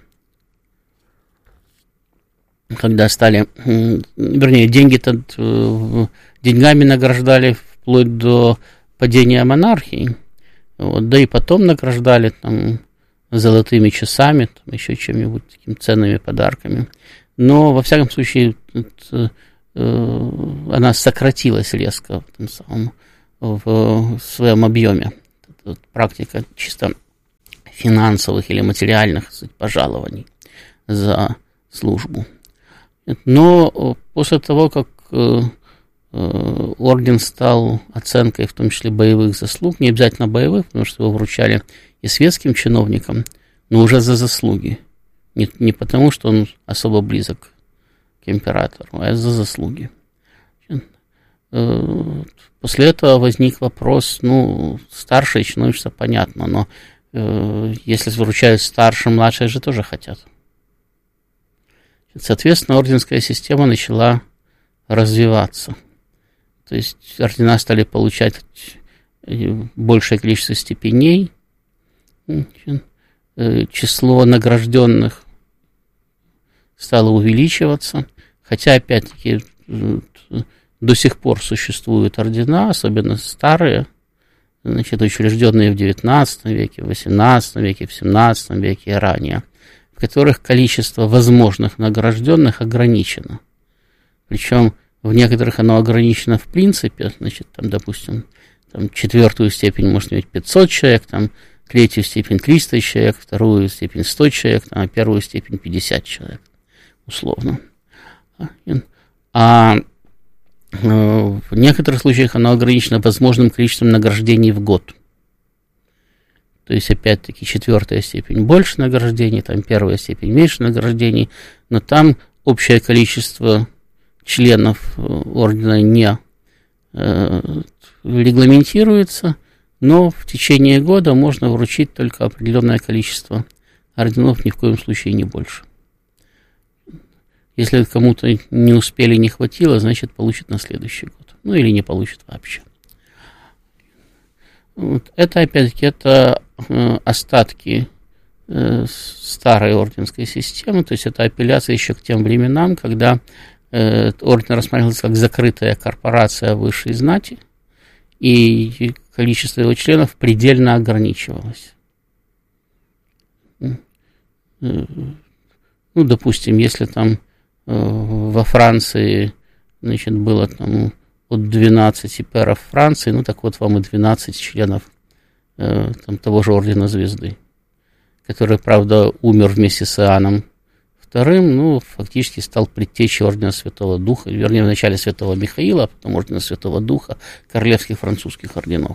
Когда стали, вернее, деньгами награждали вплоть до падения монархии, вот, да и потом награждали там золотыми часами, там, еще чем-нибудь, такими ценными подарками. Но, во всяком случае, она сократилась резко в своем объеме. Практика чисто финансовых или материальных пожалований за службу. Но после того, как орден стал оценкой, в том числе боевых заслуг, не обязательно боевых, потому что его вручали и светским чиновникам, но уже за заслуги. Не потому, что он особо близок к императору, а за заслуги. После этого возник вопрос, старшее чиновничество понятно, но если вручают старше, младшие же тоже хотят. Соответственно, орденская система начала развиваться. То есть ордена стали получать большее количество степеней, число награжденных стало увеличиваться, хотя, опять-таки, до сих пор существуют ордена, особенно старые, учрежденные в XIX веке, в XVIII веке, в XVII веке и ранее, в которых количество возможных награжденных ограничено. Причем в некоторых оно ограничено в принципе, допустим, четвертую степень может иметь 500 человек, третью степень 300 человек, вторую степень 100 человек, а первую степень 50 человек, условно. А в некоторых случаях оно ограничено возможным количеством награждений в год. То есть, опять-таки, четвертая степень больше награждений, первая степень меньше награждений, но там общее количество членов ордена не регламентируется, но в течение года можно вручить только определенное количество орденов, ни в коем случае не больше. Если кому-то не успели, не хватило, значит, получит на следующий год. Или не получит вообще. Это, опять-таки, это остатки старой орденской системы, то есть это апелляция еще к тем временам, когда орден рассматривался как закрытая корпорация высшей знати, и количество его членов предельно ограничивалось. Допустим, если во Франции, было от 12 пэров Франции, так вот вам и 12 членов того же Ордена Звезды, который, правда, умер вместе с Иоанном II, фактически стал предтечей Ордена Святого Духа, вернее, вначале Святого Михаила, а потом Ордена Святого Духа, королевских французских орденов.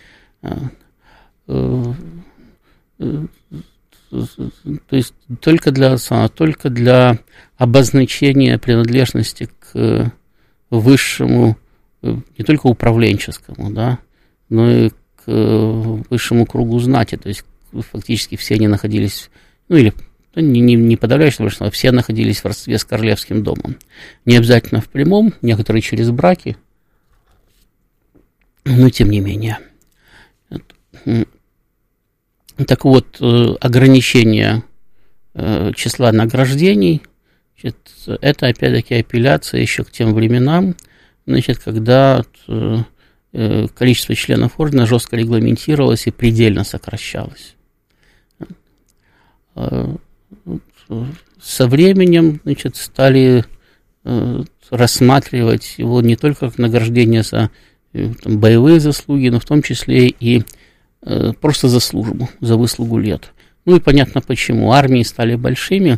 То есть только для обозначения принадлежности к высшему, не только управленческому, но и к высшему кругу знати. То есть фактически все они находились, не подавляющее большинство, все находились в родстве с королевским домом. Не обязательно в прямом, некоторые через браки, но тем не менее. Так вот, ограничение числа награждений, это опять-таки апелляция еще к тем временам, когда количество членов ордена жестко регламентировалось и предельно сокращалось. Со временем, стали рассматривать его не только как награждение за боевые заслуги, но в том числе и просто за службу, за выслугу лет. И понятно почему. Армии стали большими,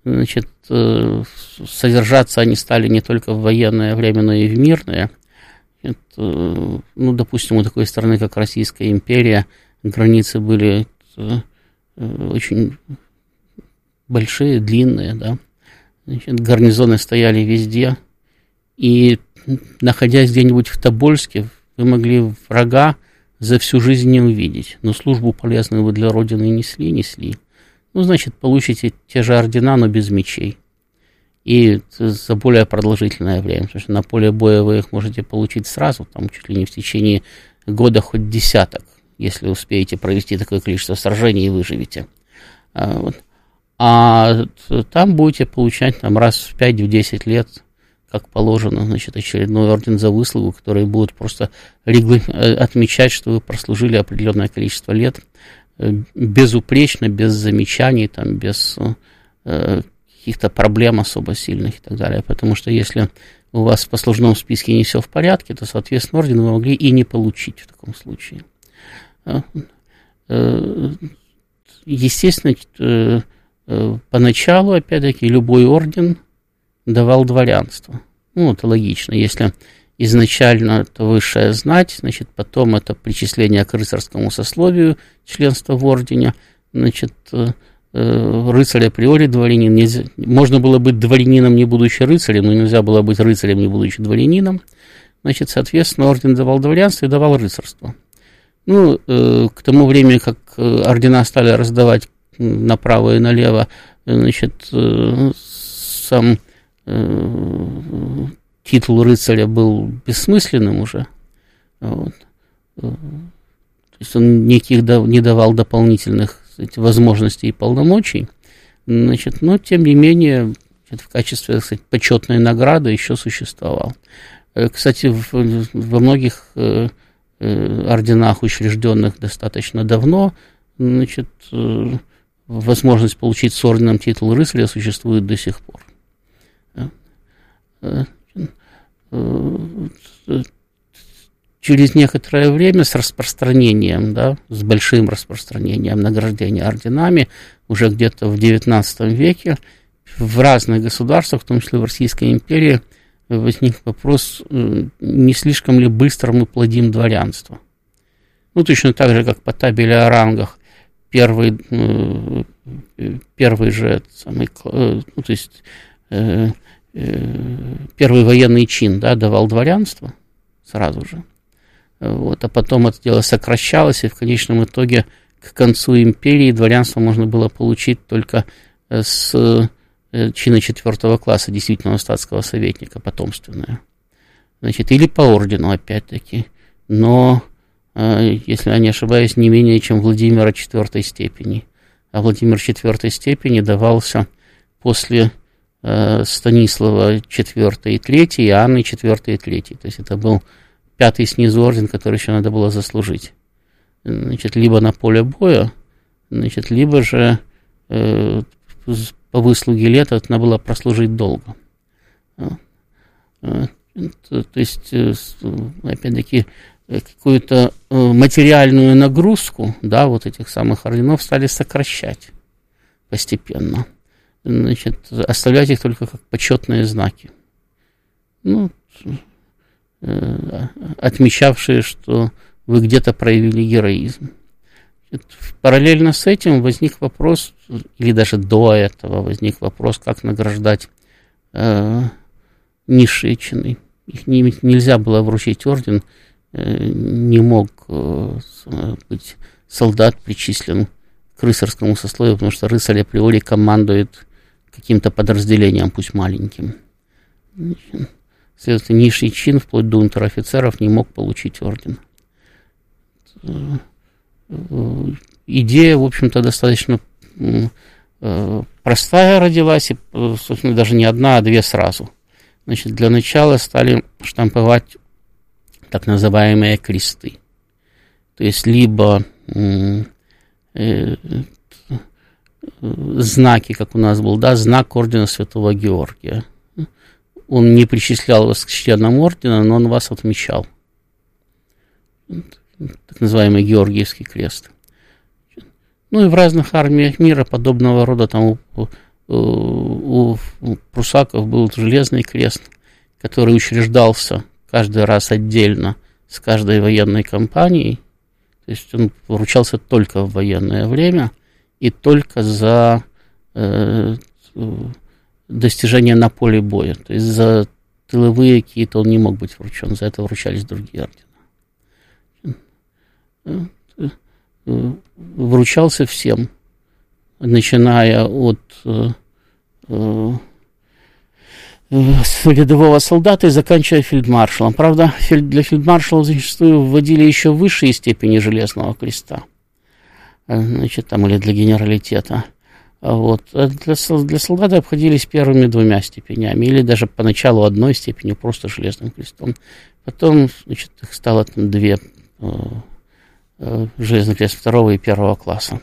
содержаться они стали не только в военное время, но и в мирное. Допустим, у такой страны, как Российская империя, границы были очень большие, длинные, гарнизоны стояли везде, и, находясь где-нибудь в Тобольске, вы могли врага за всю жизнь не увидеть. Но службу полезную вы для Родины несли. Ну, значит, получите те же ордена, но без мечей. И за более продолжительное время. Потому что на поле боя вы их можете получить сразу, там чуть ли не в течение года хоть десяток, если успеете провести такое количество сражений и выживете. А там будете получать там, раз в 5-10 лет, как положено, значит, очередной орден за выслугу, который будет просто отмечать, что вы прослужили определенное количество лет безупречно, без замечаний, там, без каких-то проблем особо сильных и так далее. Потому что если у вас в послужном списке не все в порядке, то, соответственно, орден вы могли и не получить в таком случае. Естественно, поначалу, опять-таки, любой орден давал дворянство. Ну, это логично. Если изначально это высшая знать, значит, потом это причисление к рыцарскому сословию, членство в ордене, значит, рыцарь априори дворянин. Нельзя, можно было быть дворянином, не будучи рыцарем, но нельзя было быть рыцарем, не будучи дворянином. Значит, соответственно, орден давал дворянство и давал рыцарство. Ну, к тому времени, как ордена стали раздавать направо и налево, значит, сам титул рыцаря был бессмысленным уже. Вот. То есть он никаких не давал дополнительных, кстати, возможностей и полномочий. Значит, но, тем не менее, в качестве, кстати, почетной награды еще существовал. Кстати, во многих орденах, учрежденных достаточно давно, значит, возможность получить с орденом титул рыцаря существует до сих пор. Через некоторое время с распространением, да, с большим распространением награждения орденами, уже где-то в XIX веке в разных государствах, в том числе в Российской империи, возник вопрос, не слишком ли быстро мы плодим дворянство. Ну, точно так же, как по табели о рангах первый же самый, ну, то есть первый военный чин, да, давал дворянство сразу же. Вот, а потом это дело сокращалось, и в конечном итоге к концу империи дворянство можно было получить только с чина 4 класса действительного статского советника, потомственное. Значит, или по ордену, опять-таки. Но, если я не ошибаюсь, не менее, чем Владимира 4 степени. А Владимир 4 степени давался после Станислава 4 и 3, и Анны 4 и 3. То есть это был 5 снизу орден, который еще надо было заслужить. Значит, либо на поле боя, значит, либо же по выслуге лет это надо было прослужить долго. То есть, опять-таки, какую-то материальную нагрузку, да, вот этих самых орденов стали сокращать постепенно. Значит, оставлять их только как почетные знаки. Ну, отмечавшие, что вы где-то проявили героизм. Параллельно с этим возник вопрос, или даже до этого возник вопрос, как награждать низшие чины. Их нельзя было вручить орден, не мог быть солдат причислен к рыцарскому сословию, потому что рыцарь априори командует каким-то подразделением, пусть маленьким. Следовательно, низший чин, вплоть до унтер-офицеров, не мог получить орден. Идея, в общем-то, достаточно простая родилась, и, собственно, даже не одна, а две сразу. Значит, для начала стали штамповать так называемые кресты. То есть, либо знаки, как у нас был, да, знак ордена Святого Георгия. Он не причислял вас к членам ордена, но он вас отмечал. Так называемый Георгиевский крест. Ну и в разных армиях мира подобного рода, там у прусаков был железный крест, который учреждался каждый раз отдельно с каждой военной кампанией. То есть он вручался только в военное время и только за достижения на поле боя. То есть за тыловые какие-то он не мог быть вручен, за это вручались другие ордена. вручался всем, начиная от рядового солдата и заканчивая фельдмаршалом. Правда, для фельдмаршала зачастую вводили еще высшие степени Железного Креста, значит, там, или для генералитета. Вот. А для солдата обходились первыми 2 степенями, или даже поначалу 1 степенью, просто Железным Крестом. Потом, значит, их стало там 2, Железный Крест 2 и 1 класса.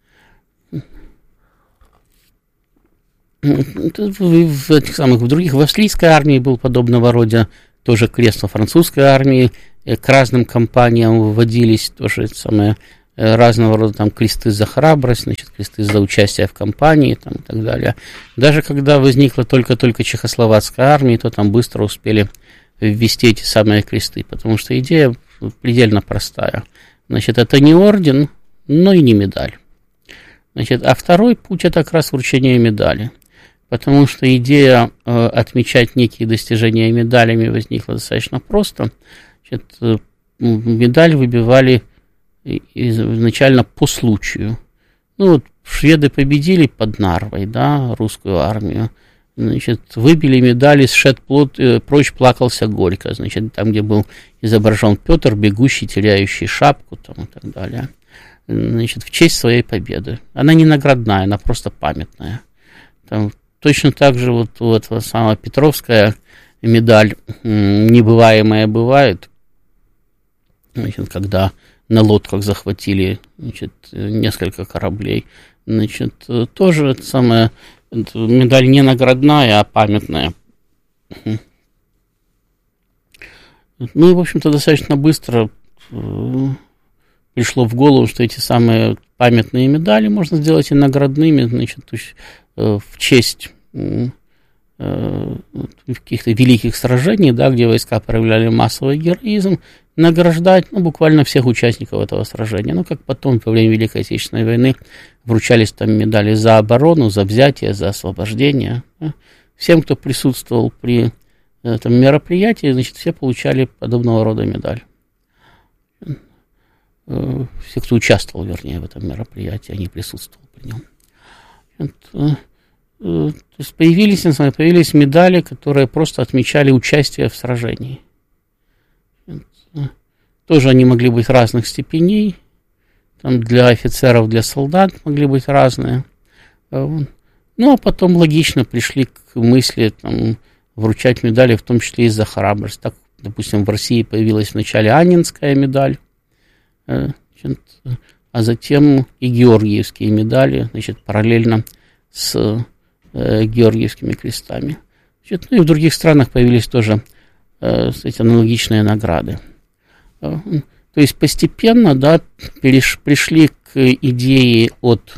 В этих самых, в других, в австрийской армии был подобного рода тоже крест, во французской армии к разным компаниям вводились тоже самое, разного рода там кресты за храбрость, значит, кресты за участие в кампании там, и так далее. Даже когда возникла только-только Чехословацкая армия, то там быстро успели ввести эти самые кресты, потому что идея предельно простая. Значит, это не орден, но и не медаль. Значит, а второй путь — это как раз вручение медали. Потому что идея отмечать некие достижения медалями возникла достаточно просто. Значит, медаль выбивали изначально по случаю. Ну, вот шведы победили под Нарвой, да, русскую армию. Значит, выбили медали, сшед прочь плакался горько. Значит, там, где был изображен Петр, бегущий, теряющий шапку, там, и так далее. Значит, в честь своей победы. Она не наградная, она просто памятная. Там, точно так же вот у этого самого Петровская медаль небываемая бывает, значит, когда на лодках захватили, значит, несколько кораблей. Значит, тоже это самое, медаль не наградная, а памятная. Ну и, в общем-то, достаточно быстро пришло в голову, что эти самые памятные медали можно сделать и наградными, значит, в честь каких-то великих сражений, да, где войска проявляли массовый героизм, награждать, ну, буквально всех участников этого сражения. Ну, как потом, во время Великой Отечественной войны, вручались там медали за оборону, за взятие, за освобождение. Да. Всем, кто присутствовал при этом мероприятии, значит, все получали подобного рода медаль. Все, кто участвовал, вернее, в этом мероприятии, они присутствовали при нем. То есть появились медали, которые просто отмечали участие в сражении. Тоже они могли быть разных степеней. Там для офицеров, для солдат могли быть разные. Ну, а потом логично пришли к мысли там, вручать медали, в том числе и за храбрость. Так, допустим, в России появилась вначале Анненская медаль, а затем и георгиевские медали, значит, параллельно с георгиевскими крестами. Значит, ну и в других странах появились тоже эти аналогичные награды. То есть постепенно, да, пришли к идее от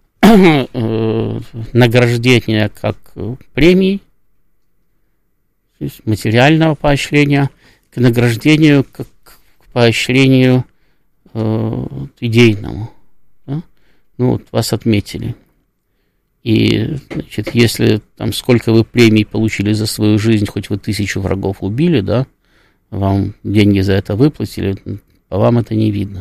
награждения как премий, то есть материального поощрения, к награждению как к поощрению идейному. Да? Ну вот вас отметили. И, значит, если там сколько вы премий получили за свою жизнь, хоть вы 1000 врагов убили, да, вам деньги за это выплатили, по вам это не видно.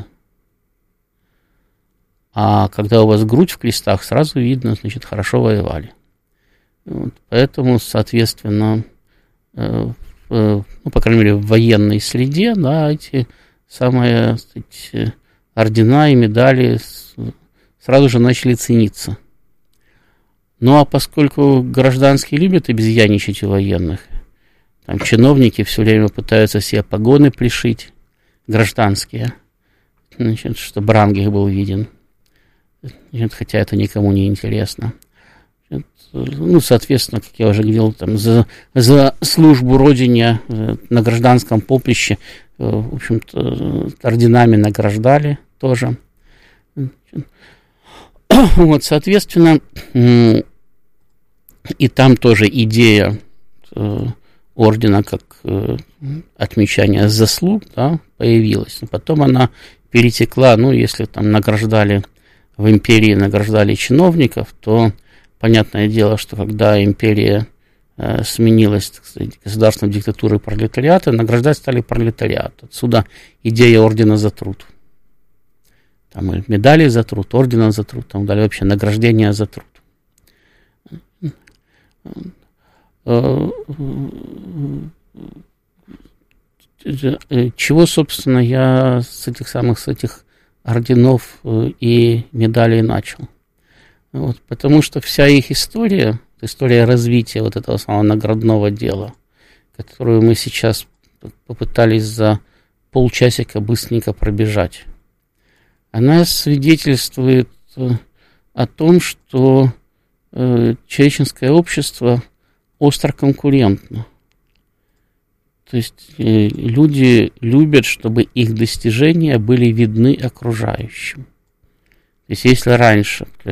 А когда у вас грудь в крестах, сразу видно, значит, хорошо воевали. Вот, поэтому, соответственно, ну, по крайней мере, в военной среде, да, эти самые, кстати, ордена и медали сразу же начали цениться. Ну, а поскольку гражданские любят обезьяничать у военных, там чиновники все время пытаются себе погоны пришить, гражданские, значит, чтобы ранг их был виден, значит, хотя это никому не интересно. Значит, ну, соответственно, как я уже говорил, там, за службу Родине на гражданском поприще, в общем-то, орденами награждали тоже. Вот, соответственно, и там тоже идея ордена как отмечания заслуг, да, появилась. Но потом она перетекла, ну, если там награждали в империи, награждали чиновников, то понятное дело, что когда империя сменилась, так сказать, государственной диктатурой пролетариата, награждать стали пролетариат. Отсюда идея ордена за труд. Там и медали за труд, ордена за труд, там дали вообще награждение за труд. Чего, собственно, я с этих орденов и медалей начал? Вот, потому что вся их история развития вот этого самого наградного дела, которую мы сейчас попытались за полчасика быстренько пробежать, она свидетельствует о том, что человеческое общество остро конкурентно. То есть люди любят, чтобы их достижения были видны окружающим. То есть если раньше